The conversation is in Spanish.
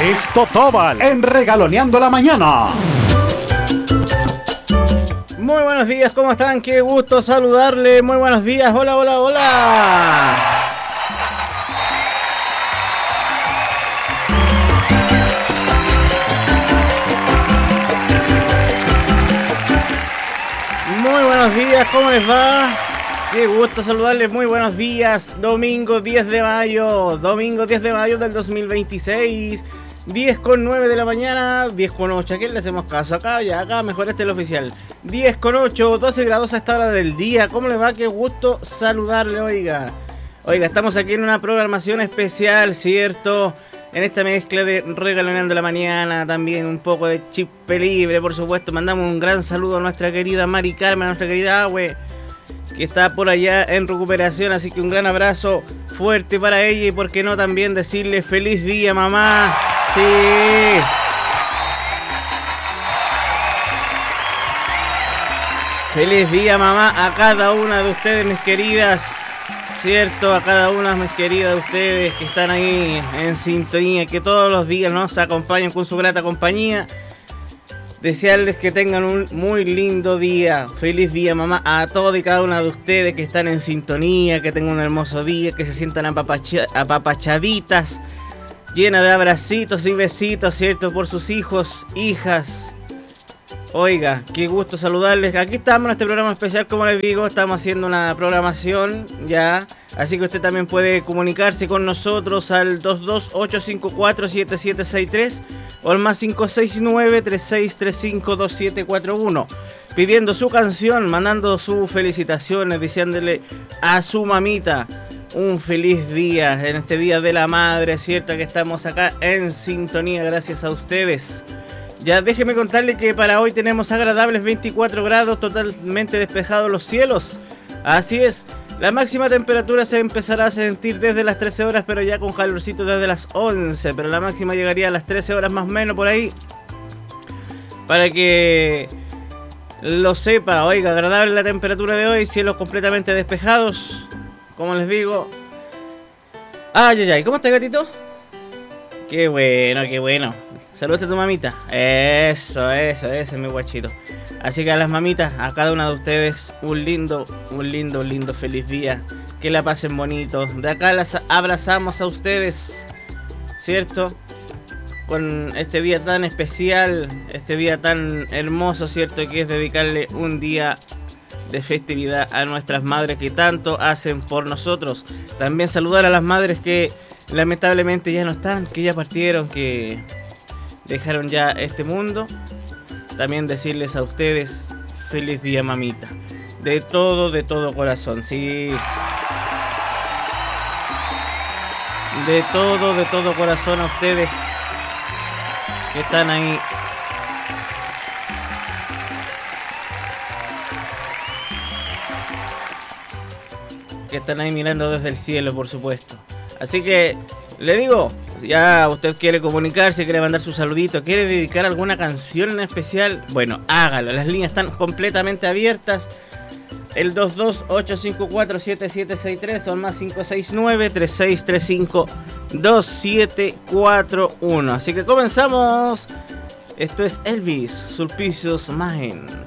Es Totóbal en Regaloneando la Mañana. Muy buenos días, ¿cómo están? Qué gusto saludarle. Muy buenos días, hola, hola, hola. Muy buenos días, ¿cómo les va? Qué gusto saludarles, muy buenos días. Domingo 10 de mayo del 2026. 10:09 de la mañana, 10:08, ¿a quién le hacemos caso? Acá mejor el oficial. 10:08, 12 grados a esta hora del día. ¿Cómo le va? Qué gusto saludarle, oiga, estamos aquí en una programación especial, ¿cierto? En esta mezcla de Regaloneando la Mañana, también un poco de Chispe Libre, por supuesto. Mandamos un gran saludo a nuestra querida Mari Carmen, a nuestra querida Agüe, que está por allá en recuperación, así que un gran abrazo fuerte para ella y por qué no también decirle feliz día, mamá. Sí. Feliz día, mamá, a cada una de ustedes, mis queridas, cierto, a cada una, mis queridas de ustedes que están ahí en sintonía, que todos los días nos acompañan con su grata compañía. Desearles que tengan un muy lindo día. Feliz día, mamá, a todos y cada una de ustedes que están en sintonía, que tengan un hermoso día, que se sientan apapachaditas, llena de abracitos y besitos, ¿cierto? Por sus hijos, hijas. Oiga, qué gusto saludarles. Aquí estamos en este programa especial, como les digo, estamos haciendo una programación ya. Así que usted también puede comunicarse con nosotros al 228547763 o al más 569-3635-2741. Pidiendo su canción, mandando sus felicitaciones, diciéndole a su mamita un feliz día en este Día de la Madre, ¿cierto? Que estamos acá en sintonía gracias a ustedes. Ya déjeme contarle que para hoy tenemos agradables 24 grados, totalmente despejados los cielos. Así es, la máxima temperatura se empezará a sentir desde las 13 horas, pero ya con calorcito desde las 11. Pero la máxima llegaría a las 13 horas más o menos por ahí. Para que lo sepa, oiga, agradable la temperatura de hoy, cielos completamente despejados. Como les digo. Ay, ¿cómo está, gatito? Qué bueno, qué bueno. Saludos a tu mamita. Eso, mi guachito. Así que a las mamitas, a cada una de ustedes, un lindo, feliz día. Que la pasen bonito. De acá las abrazamos a ustedes, ¿cierto? Con este día tan especial, este día tan hermoso, ¿cierto? Que es dedicarle un día de festividad a nuestras madres que tanto hacen por nosotros. También saludar a las madres que lamentablemente ya no están, que ya partieron, que dejaron ya este mundo. También decirles a ustedes feliz día, mamita. De todo corazón, sí. De todo corazón a ustedes que están ahí. Que están ahí mirando desde el cielo, por supuesto. Así que le digo, ya usted quiere comunicarse, quiere mandar su saludito, quiere dedicar alguna canción en especial, bueno, hágalo. Las líneas están completamente abiertas. El 228547763 o el más 569-3635-2741. Así que comenzamos. Esto es Elvis, Sulpicius Mine.